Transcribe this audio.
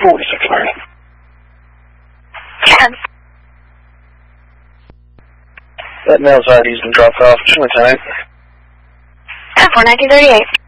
46 Mary. 10. That mail's ID's been dropped off. Lieutenant. 10-4, 1938.